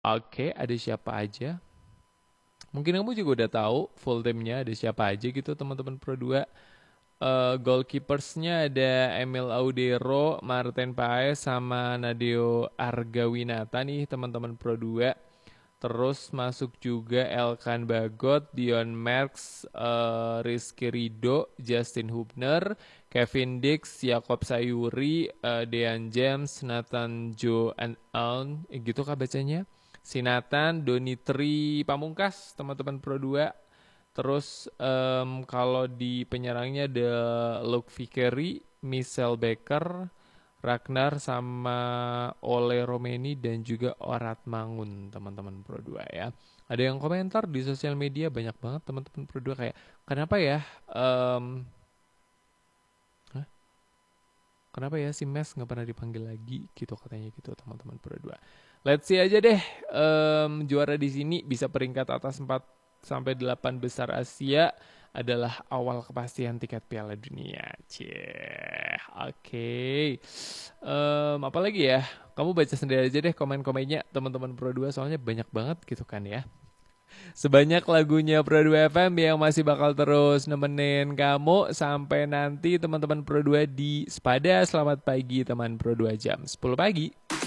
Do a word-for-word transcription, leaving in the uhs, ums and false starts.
Oke, ada siapa aja? Mungkin kamu juga udah tahu full timnya ada siapa aja gitu teman-teman Pro dua. Eh, goalkeepersnya ada Emil Audero, Martin Paes, sama Nadeo Argawinata nih teman-teman Pro dua. Terus masuk juga Elkan Bagot, Dion Merks, eh, Rizky Rido, Justin Hubner, Kevin Dix, Yakob Sayuri, eh, Dean James, Nathan Joe and Aln, eh, gitu kah bacanya? Si Nathan, Donitri Pamungkas, teman-teman Pro dua. Terus em, kalau di penyerangnya ada Luke Vickery, Michelle Baker, Ragnar sama Ole Romeni dan juga Orat Mangun teman-teman Pro dua ya. Ada yang komentar di sosial media banyak banget teman-teman Pro dua kayak kenapa ya em, hah? Kenapa ya si Mes nggak pernah dipanggil lagi gitu katanya gitu teman-teman Pro dua. Let's see aja deh em, juara di sini bisa peringkat atas empat sampai delapan besar Asia adalah awal kepastian tiket Piala Dunia. Cie. Oke. Em, apa lagi ya? Kamu baca sendiri aja deh komen-komennya teman-teman Pro dua soalnya banyak banget gitu kan ya. Sebanyak lagunya Pro dua F M yang masih bakal terus nemenin kamu sampai nanti teman-teman Pro dua di Spada. Selamat pagi teman Pro dua jam sepuluh pagi.